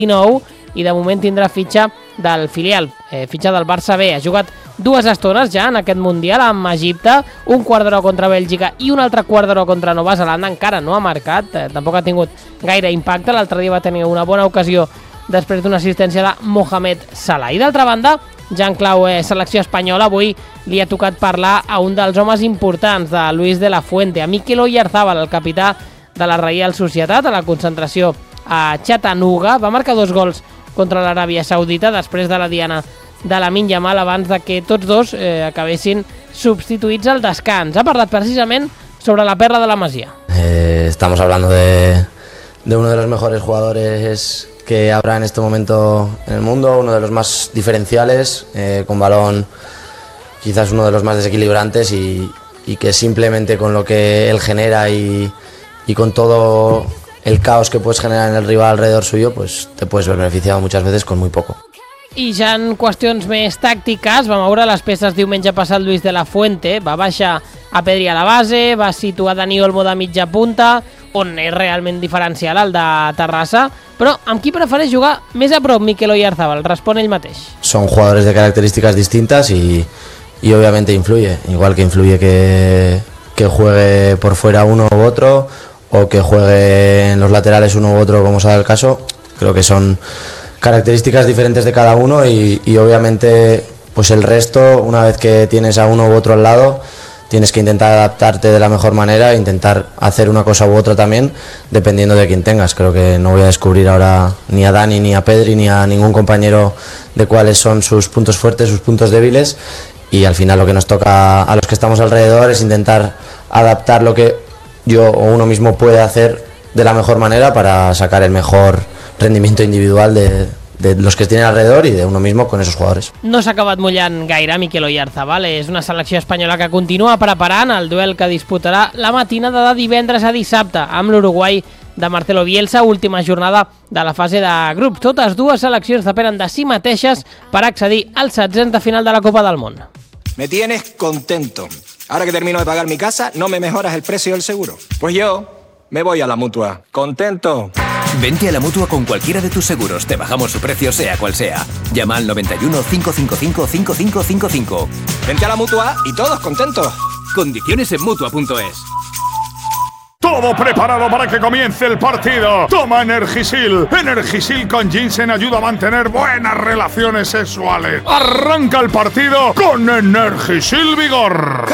19 i de moment tindrà fitxa del filial, fitxa del Barça B. Ha jugat 2 estones ja en aquest Mundial amb Egipte, un quart d'hora contra Bèlgica i un altre quart d'hora contra Nova Zelanda. Encara no ha marcat, tampoc ha tingut gaire impacte. L'altre dia va tenir una bona ocasió després d'una assistència de Mohamed Salah. I d'altra banda, ja en clau selecció espanyola, avui li ha tocat parlar a un dels homes importants de Luis de la Fuente, a Mikel Oyarzabal, el capità de la Reial Societat, a la concentració a Chattanooga. Va marcar 2 gols contra l'Aràbia Saudita després de la diana de Lamine Yamal abans de que tots dos acabessin substituïts al descans. Ha parlat precisament sobre la perla de la Masia. Estamos hablando de uno de los mejores jugadores que habrá en este momento en el mundo, uno de los más diferenciales, con balón quizás uno de los más desequilibrantes y que simplemente con lo que él genera y con todo el caos que puedes generar en el rival alrededor suyo, pues te puedes ver beneficiado muchas veces con muy poco. I ja en qüestions més tàctiques, vam veure les peces diumenge passat Luis de la Fuente, va baixar a Pedri a la base, va situar Dani Olmo de mitja punta, on és realment diferencial el de Terrassa, però amb qui prefereix jugar més a prop Mikel Oyarzabal? Respon ell mateix. Son jugadores de características distintas y obviamente influye, igual que influye que juegue por fuera uno u otro o que juegue en los laterales uno u otro, como sea el caso. Creo que son características diferentes de cada uno y obviamente pues el resto, una vez que tienes a uno u otro al lado, tienes que intentar adaptarte de la mejor manera, intentar hacer una cosa u otra también, dependiendo de quién tengas. Creo que no voy a descubrir ahora ni a Dani, ni a Pedri, ni a ningún compañero de cuáles son sus puntos fuertes, sus puntos débiles, y al final lo que nos toca a los que estamos alrededor es intentar adaptar lo que yo o uno mismo puede hacer de la mejor manera para sacar el mejor rendimiento individual de los que tienen alrededor y de uno mismo con esos jugadores. No s'ha acabat mullant gaire Mikel Oyarzabal, és una selecció espanyola que continua preparant el duel que disputarà la matinada de divendres a dissabte amb l'Uruguai de Marcelo Bielsa, última jornada de la fase de grups. Totes dues seleccions depenen de si mateixes per accedir als 16 de final de la Copa del Món. Me tienes contento. Ahora que termino de pagar mi casa, ¿no me mejoras el precio del seguro? Pues yo me voy a la Mutua. ¿Contento? Vente a la Mutua con cualquiera de tus seguros. Te bajamos su precio sea cual sea. Llama al 91 555 5555. Vente a la Mutua y todos contentos. Condiciones en Mutua.es. Todo preparado para que comience el partido. Toma Energisil. Energisil con ginseng ayuda a mantener buenas relaciones sexuales. Arranca el partido con Energisil Vigor.